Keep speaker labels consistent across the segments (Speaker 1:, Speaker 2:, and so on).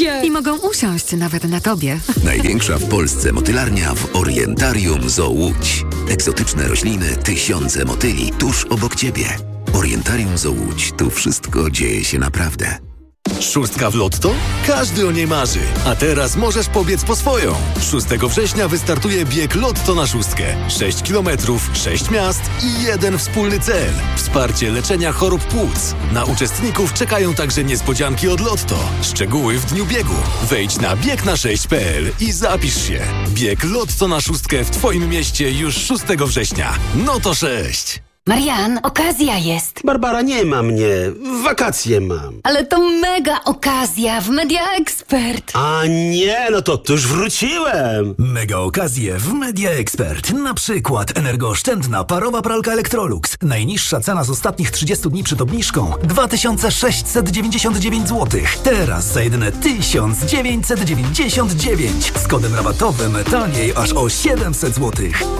Speaker 1: mnie!
Speaker 2: I mogą usiąść nawet na tobie.
Speaker 3: Największa w Polsce motylarnia w Orientarium Zoo Łódź. Egzotyczne rośliny, tysiące motyli tuż obok ciebie. Orientarium Zoo Łódź. Tu wszystko dzieje się naprawdę.
Speaker 4: Szóstka w Lotto? Każdy o niej marzy. A teraz możesz pobiec po swoją. 6 września wystartuje bieg Lotto na szóstkę. 6 kilometrów, 6 miast i jeden wspólny cel. Wsparcie leczenia chorób płuc. Na uczestników czekają także niespodzianki od Lotto. Szczegóły w dniu biegu. Wejdź na biegna6.pl i zapisz się. Bieg Lotto na szóstkę w twoim mieście już 6 września. No to 6.
Speaker 5: Marian, okazja jest.
Speaker 6: Barbara, nie ma mnie. Wakacje mam.
Speaker 5: Ale to mega okazja w Media Expert.
Speaker 6: A nie, no to już wróciłem.
Speaker 7: Mega okazje w Media Expert. Na przykład energooszczędna parowa pralka Electrolux. Najniższa cena z ostatnich 30 dni przed obniżką 2699 zł. Teraz za jedyne 1999. Z kodem rabatowym taniej aż o 700 zł.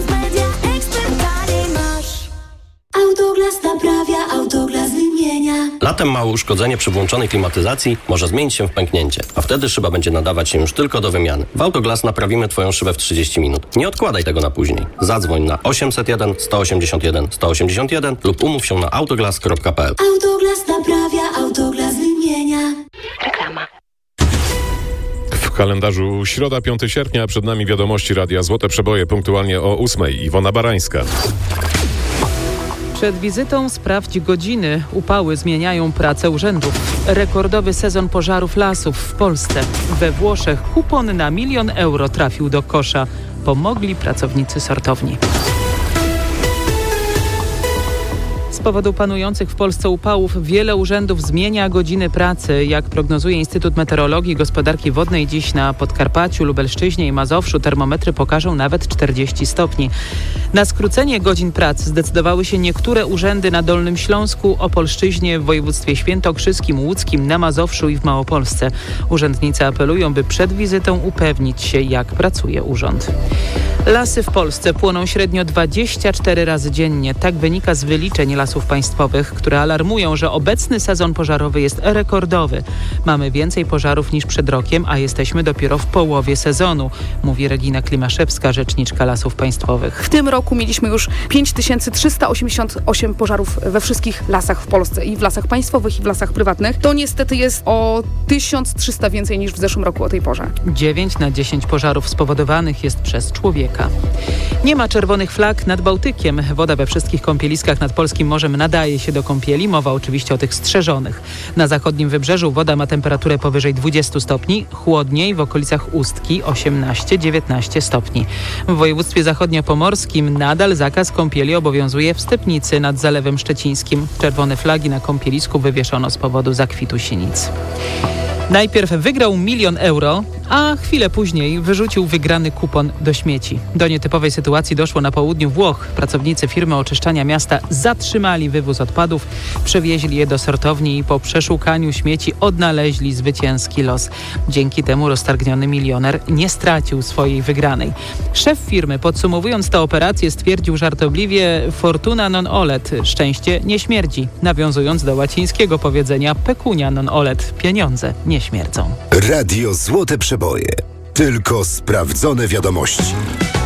Speaker 8: Autoglas naprawia, Autoglas wymienia.
Speaker 9: Latem małe uszkodzenie przy włączonej klimatyzacji może zmienić się w pęknięcie, a wtedy szyba będzie nadawać się już tylko do wymiany. W Autoglas naprawimy Twoją szybę w 30 minut. Nie odkładaj tego na później. Zadzwoń na 801 181 181 lub umów się na autoglas.pl.
Speaker 8: Autoglas naprawia, Autoglas wymienia.
Speaker 5: Reklama.
Speaker 10: W kalendarzu środa, 5 sierpnia, przed nami wiadomości Radia Złote Przeboje punktualnie o 8:00. Iwona Barańska.
Speaker 11: Przed wizytą sprawdź godziny. Upały zmieniają pracę urzędów. Rekordowy sezon pożarów lasów w Polsce. We Włoszech kupon na 1 000 000 euro trafił do kosza. Pomogli pracownicy sortowni. Z powodu panujących w Polsce upałów wiele urzędów zmienia godziny pracy. Jak prognozuje Instytut Meteorologii i Gospodarki Wodnej, dziś na Podkarpaciu, Lubelszczyźnie i Mazowszu termometry pokażą nawet 40 stopni. Na skrócenie godzin pracy zdecydowały się niektóre urzędy na Dolnym Śląsku, Opolszczyźnie, w województwie świętokrzyskim, łódzkim, na Mazowszu i w Małopolsce. Urzędnicy apelują, by przed wizytą upewnić się, jak pracuje urząd. Lasy w Polsce płoną średnio 24 razy dziennie. Tak wynika z wyliczeń Lasów Państwowych, które alarmują, że obecny sezon pożarowy jest rekordowy. Mamy więcej pożarów niż przed rokiem, a jesteśmy dopiero w połowie sezonu, mówi Regina Klimaszewska, rzeczniczka Lasów Państwowych.
Speaker 12: W tym roku mieliśmy już 5388 pożarów we wszystkich lasach w Polsce, i w lasach państwowych, i w lasach prywatnych. To niestety jest o 1300 więcej niż w zeszłym roku o tej porze.
Speaker 11: 9 na 10 pożarów spowodowanych jest przez człowieka. Nie ma czerwonych flag nad Bałtykiem. Woda we wszystkich kąpieliskach nad polskim morzem nadaje się do kąpieli. Mowa oczywiście o tych strzeżonych. Na zachodnim wybrzeżu woda ma temperaturę powyżej 20 stopni. Chłodniej w okolicach Ustki 18-19 stopni. W województwie zachodniopomorskim nadal zakaz kąpieli obowiązuje w Stepnicy nad Zalewem Szczecińskim. Czerwone flagi na kąpielisku wywieszono z powodu zakwitu sinic. Najpierw wygrał 1 000 000 euro, a chwilę później wyrzucił wygrany kupon do śmieci. Do nietypowej sytuacji doszło na południu Włoch. Pracownicy firmy oczyszczania miasta zatrzymali wywóz odpadów, przewieźli je do sortowni i po przeszukaniu śmieci odnaleźli zwycięski los. Dzięki temu roztargniony milioner nie stracił swojej wygranej. Szef firmy, podsumowując tę operację, stwierdził żartobliwie: fortuna non olet, szczęście nie śmierdzi, nawiązując do łacińskiego powiedzenia pecunia non olet, pieniądze nie śmierdzą.
Speaker 3: Radio Złote Przeboje. Tylko sprawdzone wiadomości.